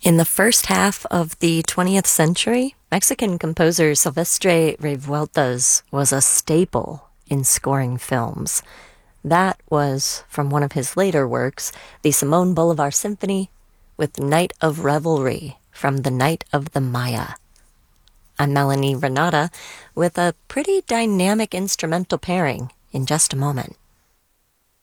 In the first half of the 20th century, Mexican composer Silvestre Revueltas was a staple in scoring films. That was from one of his later works, the Simon Bolivar Symphony, with Night of Revelry from The Night of the Maya. I'm Melanie Renata with a pretty dynamic instrumental pairing in just a moment.